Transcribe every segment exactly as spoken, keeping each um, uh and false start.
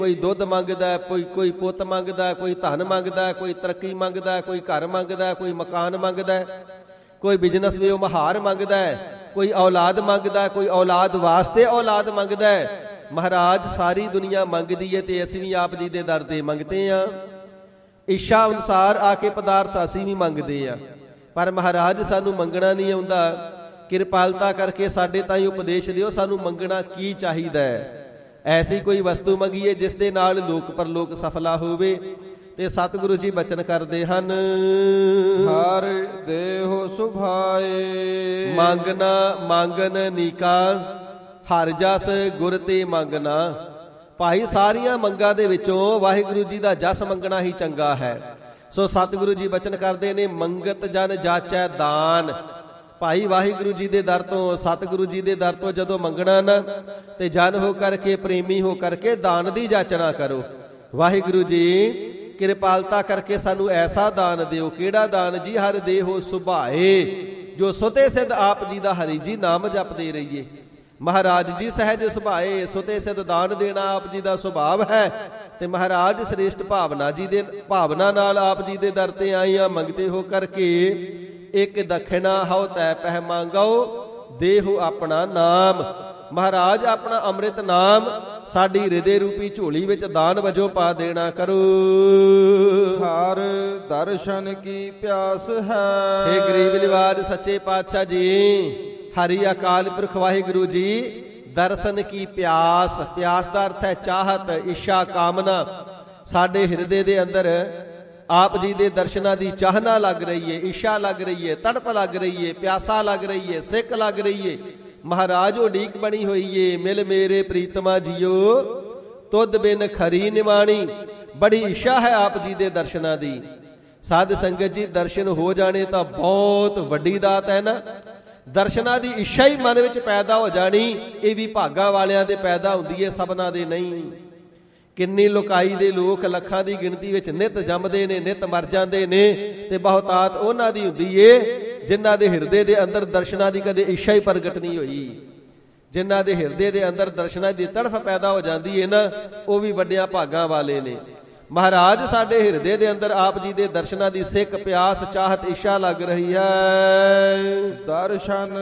ਕੋਈ ਦੁੱਧ ਮੰਗਦਾ, ਕੋਈ ਕੋਈ ਪੁੱਤ ਮੰਗਦਾ, ਕੋਈ ਧਨ ਮੰਗਦਾ, ਕੋਈ ਤਰੱਕੀ ਮੰਗਦਾ, ਕੋਈ ਘਰ ਮੰਗਦਾ, ਕੋਈ ਮਕਾਨ ਮੰਗਦਾ, ਕੋਈ ਬਿਜ਼ਨਸ ਵੀ ਉਹ ਮਹਾਰ ਮੰਗਦਾ, ਕੋਈ ਔਲਾਦ ਮੰਗਦਾ, ਕੋਈ ਔਲਾਦ ਵਾਸਤੇ ਔਲਾਦ ਮੰਗਦਾ। ਮਹਾਰਾਜ ਸਾਰੀ ਦੁਨੀਆ ਮੰਗਦੀ ਹੈ ਤੇ ਅਸੀਂ ਵੀ ਆਪ ਜੀ ਦੇ ਦਰ ਤੇ ਮੰਗਦੇ ਹਾਂ। ਇੱਛਾ ਅਨੁਸਾਰ ਆ ਕੇ ਪਦਾਰਥ ਅਸੀਂ ਵੀ ਮੰਗਦੇ ਹਾਂ, ਪਰ ਮਹਾਰਾਜ ਸਾਨੂੰ ਮੰਗਣਾ ਨਹੀਂ ਆਉਂਦਾ। ਕਿਰਪਾਲਤਾ ਕਰਕੇ ਸਾਡੇ ਤਾਈਂ ਉਪਦੇਸ਼ ਦਿਓ, ਸਾਨੂੰ ਮੰਗਣਾ ਕੀ ਚਾਹੀਦਾ ਹੈ। ਐਸੀ ਕੋਈ ਵਸਤੂ ਮੰਗੀਏ ਜਿਸ ਦੇ ਨਾਲ ਲੋਕ ਪਰਲੋਕ ਸਫਲਾ ਹੋਵੇ। ਤੇ ਸਤਿਗੁਰੂ ਜੀ ਬਚਨ ਕਰਦੇ ਹਨ, ਹਰ ਦੇਹੁ ਸੁਭਾਏ ਮੰਗਣਾ ਮੰਗਨ ਨੀਕਾ, ਹਰ ਜਸ ਗੁਰ ਤੇ ਮੰਗਣਾ। ਭਾਈ ਸਾਰੀਆਂ ਮੰਗਾਂ ਦੇ ਵਿੱਚੋਂ ਵਾਹਿਗੁਰੂ ਜੀ ਦਾ ਜਸ ਮੰਗਣਾ ਹੀ ਚੰਗਾ ਹੈ। ਸੋ ਸਤਿਗੁਰੂ ਜੀ ਬਚਨ ਕਰਦੇ ਨੇ, ਮੰਗਤ ਜਨ ਜਾਚੈ ਦਾਨ। ਭਾਈ ਵਾਹਿਗੁਰੂ ਜੀ ਦੇ ਦਰ ਤੋਂ, ਸਤਿਗੁਰੂ ਜੀ ਦੇ ਦਰ ਤੋਂ ਜਦੋਂ ਮੰਗਣਾ ਨਾ, ਤੇ ਜਨ ਹੋ ਕਰਕੇ, ਪ੍ਰੇਮੀ ਹੋ ਕਰਕੇ ਦਾਨ ਦੀ ਜਾਚਨਾ ਕਰੋ। ਵਾਹਿਗੁਰੂ ਜੀ ਕਿਰਪਾਲਤਾ ਕਰਕੇ ਸਾਨੂੰ ਐਸਾ ਦਾਨ ਦਿਓ। ਕਿਹੜਾ ਦਾਨ ਜੀ? ਹਰ ਦੇਹੁ ਸੁਭਾਏ, ਜੋ ਸੁਤੇ ਸਿੱਧ ਆਪ ਜੀ ਦਾ ਹਰੀ ਜੀ ਨਾਮ ਜਪਦੇ ਰਹੀਏ। ਮਹਾਰਾਜ ਜੀ ਸਹਿਜ ਸੁਭਾਏ, ਸੁਤੇ ਸਿੱਧ ਦਾਨ ਦੇਣਾ ਆਪ ਜੀ ਦਾ ਸੁਭਾਵ ਹੈ। ਤੇ ਮਹਾਰਾਜ ਸ੍ਰੇਸ਼ਟ ਭਾਵਨਾ ਜੀ ਦੇ ਭਾਵਨਾ ਨਾਲ ਆਪ ਜੀ ਦੇ ਦਰ ਤੇ ਆਈਆਂ ਮੰਗਤੇ ਹੋ ਕਰਕੇ, ਇੱਕ ਦਖਣਾ ਹਉ ਤੈ ਪਹਿ ਮੰਗਾਓ, ਦੇਹੁ ਆਪਣਾ ਨਾਮ। ਮਹਾਰਾਜ ਆਪਣਾ ਅੰਮ੍ਰਿਤ ਨਾਮ ਸਾਡੀ ਹਿਰਦੇ ਰੂਪੀ ਝੋਲੀ ਵਿੱਚ ਦਾਨ ਵਜੋਂ ਪਾ ਦੇਣਾ ਕਰੋ। ਹਰ ਦਰਸ਼ਨ ਕੀ ਪਿਆਸ ਹੈ। ਹੇ ਗਰੀਬ ਨਿਵਾਜ ਸੱਚੇ ਪਾਤਸ਼ਾਹ ਜੀ, ਹਰੀ ਅਕਾਲ ਪੁਰਖ ਵਾਹਿਗੁਰੂ ਜੀ, ਦਰਸ਼ਨ ਕੀ ਪਿਆਸ। ਪਿਆਸ ਦਾ ਅਰਥ ਹੈ ਚਾਹਤ, ਇੱਛਾ, ਕਾਮਨਾ। ਸਾਡੇ ਹਿਰਦੇ ਦੇ ਅੰਦਰ ਆਪ ਜੀ ਦੇ ਦਰਸ਼ਨਾਂ ਦੀ ਚਾਹਨਾ ਲੱਗ ਰਹੀ ਏ, ਇੱਛਾ ਲੱਗ ਰਹੀ ਏ, ਤੜਪ ਲੱਗ ਰਹੀ ਏ, ਪਿਆਸਾ ਲੱਗ ਰਹੀ ਏ, ਸਿੱਕ ਲੱਗ ਰਹੀ ਏ। ਮਹਾਰਾਜ ਉਡੀਕ ਬਣੀ ਹੋਈ ਏ, ਮਿਲ ਮੇਰੇ ਪ੍ਰੀਤਮਾ ਜੀਓ, ਤੁਧ ਬਿਨ ਖਰੀ ਨਿਵਾਣੀ। ਬੜੀ ਇੱਛਾ ਹੈ ਆਪ ਜੀ ਦੇ ਦਰਸ਼ਨਾਂ ਦੀ। ਸਾਧ ਸੰਗਤ ਜੀ, ਦਰਸ਼ਨ ਹੋ ਜਾਣੇ ਤਾਂ ਬਹੁਤ ਵੱਡੀ ਦਾਤ ਹੈ ਨਾ। ਦਰਸ਼ਨਾਂ ਦੀ ਇੱਛਾ ਹੀ ਮਨ ਵਿੱਚ ਪੈਦਾ ਹੋ ਜਾਣੀ, ਇਹ ਵੀ ਭਾਗਾਂ ਵਾਲਿਆਂ ਦੇ ਪੈਦਾ ਹੁੰਦੀ ਏ, ਸਭਨਾਂ ਦੇ ਨਹੀਂ। ਕਿੰਨੀ ਲੋਕਾਈ ਦੇ ਲੋਕ ਲੱਖਾਂ ਦੀ ਗਿਣਤੀ ਵਿੱਚ ਨਿਤ ਜੰਮਦੇ ਨੇ, ਨਿਤ ਮਰ ਜਾਂਦੇ ਨੇ, ਤੇ ਬਹੁਤਾਤ ਉਹਨਾਂ ਦੀ ਹੁੰਦੀ ਏ ਜਿਨ੍ਹਾਂ ਦੇ ਹਿਰਦੇ ਦੇ ਅੰਦਰ ਦਰਸ਼ਨਾਂ ਦੀ ਕਦੇ ਇੱਛਾ ਹੀ ਪ੍ਰਗਟ ਨਹੀਂ ਹੋਈ। ਜਿਨ੍ਹਾਂ ਦੇ ਹਿਰਦੇ ਦੇ ਅੰਦਰ ਦਰਸ਼ਨਾਂ ਦੀ ਤੜਫ ਪੈਦਾ ਹੋ ਜਾਂਦੀ ਹੈ ਨਾ, ਉਹ ਵੀ ਵੱਡਿਆਂ ਭਾਗਾਂ ਵਾਲੇ ਨੇ। ਮਹਾਰਾਜ ਸਾਡੇ ਹਿਰਦੇ ਦੇ ਅੰਦਰ ਆਪ ਜੀ ਦੇ ਦਰਸ਼ਨਾਂ ਦੀ ਸਿੱਕ, ਪਿਆਸ, ਚਾਹਤ, ਇੱਛਾ ਲੱਗ ਰਹੀ ਹੈ। ਦਰਸ਼ਨ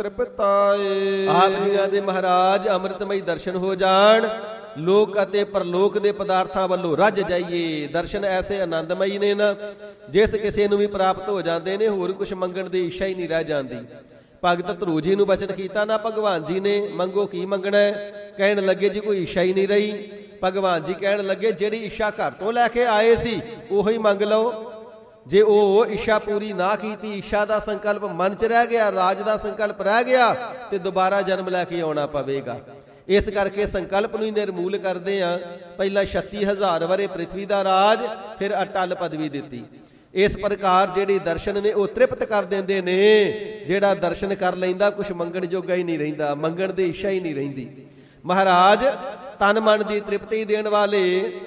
ਤ੍ਰਿਪਤਾਏ। ਆਪ ਜੀਆਂ ਦੇ ਮਹਾਰਾਜ ਅੰਮ੍ਰਿਤਮਈ ਦਰਸ਼ਨ ਹੋ ਜਾਣ, ਲੋਕ ਅਤੇ ਪਰਲੋਕ ਦੇ ਪਦਾਰਥਾਂ ਵੱਲੋਂ ਰੱਜ ਜਾਈਏ। ਦਰਸ਼ਨ ਐਸੇ ਆਨੰਦਮਈ ਨੇ ਨਾ, ਜਿਸ ਕਿਸੇ ਨੂੰ ਵੀ ਪ੍ਰਾਪਤ ਹੋ ਜਾਂਦੇ ਨੇ, ਹੋਰ ਕੁਝ ਮੰਗਣ ਦੀ ਇੱਛਾ ਹੀ ਨਹੀਂ ਰਹਿ ਜਾਂਦੀ। ਭਗਤ ਧਰੂ ਜੀ ਨੂੰ ਬਚਨ ਕੀਤਾ ਨਾ ਭਗਵਾਨ ਜੀ ਨੇ, ਮੰਗੋ ਕੀ ਮੰਗਣਾ ਹੈ? ਕਹਿਣ ਲੱਗੇ ਜੀ ਕੋਈ ਇੱਛਾ ਹੀ ਨਹੀਂ ਰਹੀ। ਭਗਵਾਨ ਜੀ ਕਹਿਣ ਲੱਗੇ, ਜਿਹੜੀ ਇੱਛਾ ਘਰ ਤੋਂ ਲੈ ਕੇ ਆਏ ਸੀ ਉਹੀ ਮੰਗ ਲਓ। ਜੇ ਉਹ ਇੱਛਾ ਪੂਰੀ ਨਾ ਕੀਤੀ, ਇੱਛਾ ਦਾ ਸੰਕਲਪ ਮਨ 'ਚ ਰਹਿ ਗਿਆ, ਰਾਜ ਦਾ ਸੰਕਲਪ ਰਹਿ ਗਿਆ, ਤੇ ਦੁਬਾਰਾ ਜਨਮ ਲੈ ਕੇ ਆਉਣਾ ਪਵੇਗਾ। ਇਸ ਕਰਕੇ ਸੰਕਲਪ ਨੂੰ ਹੀ ਨਿਰਮੂਲ ਕਰਦੇ ਆ। ਪਹਿਲਾਂ ਛੱਤੀ ਹਜ਼ਾਰ ਵਰੇ ਪ੍ਰਿਥਵੀ ਦਾ ਰਾਜ, ਫਿਰ ਅਟਲ ਪਦਵੀ ਦਿੱਤੀ। ਇਸ ਪ੍ਰਕਾਰ ਜਿਹੜੇ ਦਰਸ਼ਨ ਨੇ ਉਹ ਤ੍ਰਿਪਤ ਕਰ ਦਿੰਦੇ ਨੇ। ਜਿਹੜਾ ਦਰਸ਼ਨ ਕਰ ਲੈਂਦਾ ਕੁਛ ਮੰਗਣ ਜੋਗਾ ਹੀ ਨਹੀਂ ਰਹਿੰਦਾ, ਮੰਗਣ ਦੀ ਇੱਛਾ ਹੀ ਨਹੀਂ ਰਹਿੰਦੀ। ਮਹਾਰਾਜ ਤਨ ਮਨ ਦੀ ਤ੍ਰਿਪਤੀ ਦੇਣ ਵਾਲੇ,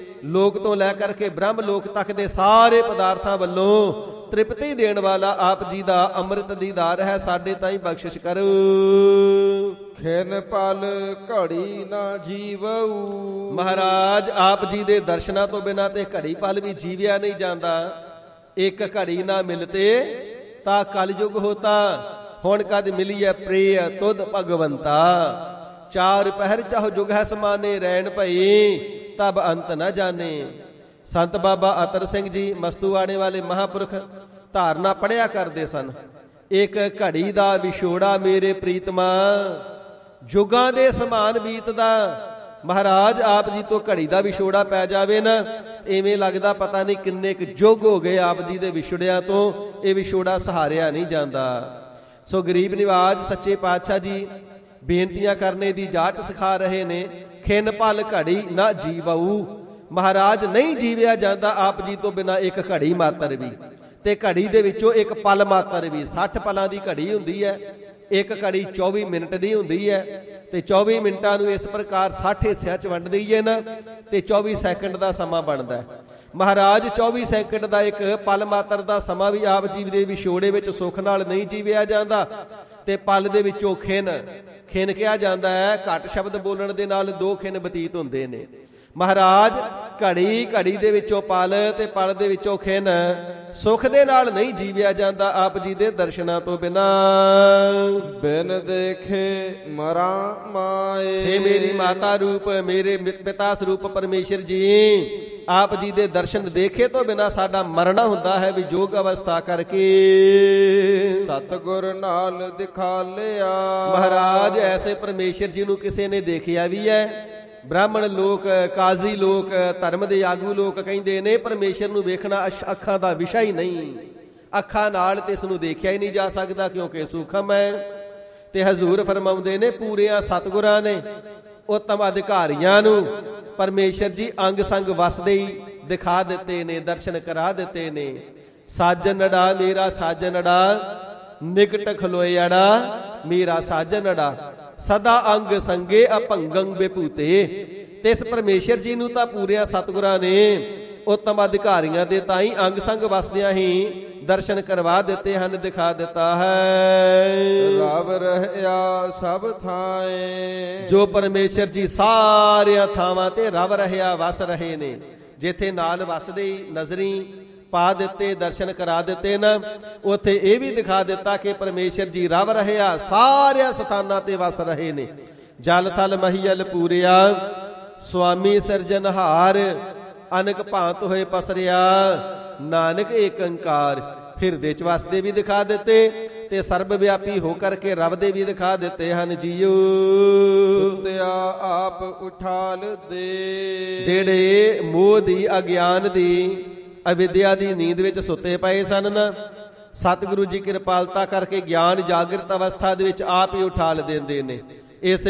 ਲੋਕ ਤੋਂ ਲੈ ਕਰਕੇ ਬ੍ਰਹਮ ਲੋਕ ਤੱਕ ਦੇ ਸਾਰੇ ਪਦਾਰਥਾਂ ਵੱਲੋਂ ਤ੍ਰਿਪਤੀ ਦੇਣ ਵਾਲਾ ਆਪ ਜੀ ਦਾ ਅੰਮ੍ਰਿਤ ਦੀਦਾਰ ਹੈ। ਸਾਡੇ ਤਾਈਂ ਬਖਸ਼ਿਸ਼ ਕਰੋ। ਖਿਨ ਪਲ ਘੜੀ ਨਾ ਜੀਵਉ। ਮਹਾਰਾਜ ਆਪ ਜੀ ਦੇ ਦਰਸ਼ਨਾਂ ਤੋਂ ਬਿਨਾਂ ਤੇ ਘੜੀ ਪਲ ਵੀ ਜੀਵਿਆ ਨਹੀਂ ਜਾਂਦਾ। ਇੱਕ ਘੜੀ ਨਾ ਮਿਲਤੇ ਤਾਂ ਕਲਯੁਗ ਹੋਤਾ, ਹੁਣ ਕਦ ਮਿਲੀਐ ਪ੍ਰਿਯ ਤੁਧ ਭਗਵੰਤਾ। ਚਾਰ ਪਹਿਰ ਚਾਹੋ ਜੁਗ ਹੈ ਸਮਾਨੇ, ਰਹਿਣ ਭਈ ਤਬ ਅੰਤ ਨਾ ਜਾਣੇ। ਸੰਤ ਬਾਬਾ ਅਤਰ ਸਿੰਘ ਜੀ ਮਸਤੂਆਣੇ ਵਾਲੇ ਮਹਾਂਪੁਰਖ ਧਾਰਨਾ ਪੜਿਆ ਕਰਦੇ ਸਨ, ਇੱਕ ਘੜੀ ਦਾ ਵਿਛੋੜਾ ਮੇਰੇ ਪ੍ਰੀਤਮਾ, ਜੁਗਾਂ ਦੇ ਸਮਾਨ ਬੀਤਦਾ। ਮਹਾਰਾਜ ਆਪ ਜੀ ਤੋਂ ਘੜੀ ਦਾ ਵਿਛੋੜਾ ਪੈ ਜਾਵੇ ਨਾ, ਇਵੇਂ ਲੱਗਦਾ ਪਤਾ ਨਹੀਂ ਕਿੰਨੇ ਕੁ ਯੁੱਗ ਹੋ ਗਏ ਆਪ ਜੀ ਦੇ ਵਿਛੜਿਆਂ ਤੋਂ, ਇਹ ਵਿਛੋੜਾ ਸਹਾਰਿਆ ਨਹੀਂ ਜਾਂਦਾ। ਸੋ ਗਰੀਬ ਨਿਵਾਜ ਸੱਚੇ ਪਾਤਸ਼ਾਹ ਜੀ ਬੇਨਤੀਆਂ ਕਰਨੇ ਦੀ ਜਾਚ ਸਿਖਾ ਰਹੇ ਨੇ। ਖਿਨ ਪਲ ਘੜੀ ਨਾ ਜੀਵਊ। ਮਹਾਰਾਜ ਨਹੀਂ ਜੀਵਿਆ ਜਾਂਦਾ ਆਪ ਜੀ ਤੋਂ ਬਿਨਾਂ ਇੱਕ ਘੜੀ ਮਾਤਰ ਵੀ, ਤੇ ਘੜੀ ਦੇ ਵਿੱਚੋਂ ਇੱਕ ਪਲ ਮਾਤਰ ਵੀ। ਸੱਠ ਪਲਾਂ ਦੀ ਘੜੀ ਹੁੰਦੀ ਹੈ, ਇੱਕ ਘੜੀ ਚੌਵੀ ਮਿੰਟ ਦੀ ਹੁੰਦੀ ਹੈ, ਤੇ ਚੌਵੀ ਮਿੰਟਾਂ ਨੂੰ ਇਸ ਪ੍ਰਕਾਰ ਸੱਠ ਹਿੱਸਿਆਂ 'ਚ ਵੰਡ ਦਈਏ ਨਾ, ਤੇ ਚੌਵੀ ਸੈਕਿੰਡ ਦਾ ਸਮਾਂ ਬਣਦਾ। ਮਹਾਰਾਜ ਚੌਵੀ ਸੈਕਿੰਡ ਦਾ ਇੱਕ ਪਲ ਮਾਤਰ ਦਾ ਸਮਾਂ ਵੀ ਆਪ ਜੀ ਦੇ ਵਿਛੋੜੇ ਵਿੱਚ ਸੁੱਖ ਨਾਲ ਨਹੀਂ ਜੀਵਿਆ ਜਾਂਦਾ। ਤੇ ਪਲ ਦੇ ਵਿੱਚੋਂ ਖਿਨ, ਖਿਨ ਕਿਹਾ ਜਾਂਦਾ ਹੈ, ਘੱਟ ਸ਼ਬਦ ਬੋਲਣ ਦੇ ਨਾਲ ਦੋ ਖਿਨ ਬਤੀਤ ਹੁੰਦੇ ਨੇ। ਮਹਾਰਾਜ ਘੜੀ ਘੜੀ ਦੇ ਵਿੱਚੋਂ ਪਲ ਤੇ ਪਲ ਦੇ ਵਿੱਚੋਂ ਖਿਨ ਸੁਖ ਦੇ ਨਾਲ ਨਹੀਂ ਜੀਵਿਆ ਜਾਂਦਾ ਆਪ ਜੀ ਦੇ ਦਰਸ਼ਨਾਂ ਤੋਂ ਬਿਨਾ। ਬਿਨ ਦੇਖੇ ਮਰਾਂ ਮਾਏ। ਹੇ ਮੇਰੀ ਮਾਤਾ ਰੂਪ ਮੇਰੇ ਪਿਤਾ ਸਰੂਪ ਪਰਮੇਸ਼ਰ ਜੀ, ਆਪ ਜੀ ਦੇ ਦਰਸ਼ਨ ਦੇਖੇ ਤੋਂ ਬਿਨਾ ਸਾਡਾ ਮਰਨਾ ਹੁੰਦਾ ਹੈ ਵਿਜੋਗ ਅਵਸਥਾ ਕਰਕੇ। ਸਤਿਗੁਰ ਨਾਲ ਦਿਖਾ ਲਿਆ। ਮਹਾਰਾਜ ਐਸੇ ਪਰਮੇਸ਼ਰ ਜੀ ਨੂੰ ਕਿਸੇ ਨੇ ਦੇਖਿਆ ਵੀ ਹੈ। ਬ੍ਰਾਹਮਣ ਲੋਕ, ਕਾਜ਼ੀ ਲੋਕ, ਧਰਮ ਦੇ ਆਗੂ ਲੋਕ ਕਹਿੰਦੇ ਨੇ ਪਰਮੇਸ਼ਰ ਨੂੰ ਵੇਖਣਾ ਅੱਖਾਂ ਦਾ ਵਿਸ਼ਾ ਹੀ ਨਹੀਂ, ਅੱਖਾਂ ਨਾਲ ਤੇ ਇਸ ਨੂੰ ਦੇਖਿਆ ਹੀ ਨਹੀਂ ਜਾ ਸਕਦਾ ਕਿਉਂਕਿ ਸੂਖਮ ਹੈ। ਤੇ ਹਜ਼ੂਰ ਫਰਮਾਉਂਦੇ ਨੇ ਪੂਰਿਆਂ ਸਤਿਗੁਰਾਂ ਨੇ ਉੱਤਮ ਅਧਿਕਾਰੀਆਂ ਨੂੰ ਪਰਮੇਸ਼ਰ ਜੀ ਅੰਗ ਸੰਗ ਵਸਦੇ ਹੀ ਦਿਖਾ ਦਿੱਤੇ ਨੇ, ਦਰਸ਼ਨ ਕਰਾ ਦਿੱਤੇ ਨੇ। ਸਾਜਨੜਾ ਮੇਰਾ ਸਾਜਨੜਾ ਨਿਕਟ ਖਲੋਇੜਾ ਮੇਰਾ ਸਾਜਨੜਾ ਸਦਾ ਅੰਗ ਸੰਗੇ ਅਭੰਗੰ ਵਿਭੂਤੇ। ਤੇ ਇਸ ਪਰਮੇਸ਼ਰ ਜੀ ਨੂੰ ਤਾਂ ਪੂਰਿਆਂ ਸਤਿਗੁਰਾਂ ਨੇ ਉੱਤਮ ਅਧਿਕਾਰੀਆਂ ਦੇ ਤਾਂ ਹੀ ਅੰਗ ਸੰਗ ਵਸਦਿਆਂ ਹੀ ਦਰਸ਼ਨ ਕਰਵਾ ਦਿੱਤੇ ਹਨ, ਦਿਖਾ ਦਿੱਤਾ ਹੈ। ਰਵ ਰਹਿਆ ਸਭ ਥਾਏ। ਜੋ ਪਰਮੇਸ਼ਰ ਜੀ ਸਾਰਿਆਂ ਥਾਵਾਂ ਤੇ ਰਵ ਰਹਿਆ ਵਸ ਰਹੇ ਨੇ, ਜਿੱਥੇ ਨਾਲ ਵਸਦੇ ਹੀ ਨਜ਼ਰੀ ਪਾ ਦਿੱਤੇ, ਦਰਸ਼ਨ ਕਰਾ ਦਿੱਤੇ ਨਾ, ਉੱਥੇ ਇਹ ਵੀ ਦਿਖਾ ਦਿੱਤਾ ਕਿ ਪਰਮੇਸ਼ਰ ਜੀ ਰਵ ਰਹਿਆ ਸਾਰਿਆਂ ਸਥਾਨਾਂ ਤੇ ਵਸ ਰਹੇ ਨੇ। ਜਲ ਥਲ ਮਹੀਲ ਪੂਰਿਆ ਸੁਆਮੀ ਸਿਰਜਨਹਾਰ ਅਨਕ ਭਾਂਤ ਹੋਏ ਪਸਰਿਆ ਨਾਨਕ ਏਕੰਕਾਰ। ਹਿਰਦੇ ਚ ਵਸਦੇ ਵੀ ਦਿਖਾ ਦਿੱਤੇ ਤੇ ਸਰਬ ਵਿਆਪੀ ਹੋ ਕਰਕੇ ਰਬ ਦੇ ਵੀ ਦਿਖਾ ਦਿੱਤੇ ਹਨ ਜੀਓ। ਸੁਤਿਆ ਆਪ ਉਠਾਲ ਦੇ। ਜਿਹੜੇ ਮੋਹ ਦੀ, ਅਗਿਆਨ ਦੀ, ਅਵਿਦਿਆ ਦੀ ਨੀਂਦ ਵਿੱਚ ਸੁੱਤੇ ਪਏ ਸਨ ਨਾ, ਸਤਿਗੁਰੂ ਜੀ ਕਿਰਪਾਲਤਾ ਕਰਕੇ ਗਿਆਨ ਜਾਗਰਤ ਅਵਸਥਾ ਦੇ ਵਿੱਚ ਆਪ ਹੀ ਉਠਾਲ ਦਿੰਦੇ ਨੇ। ਇਸ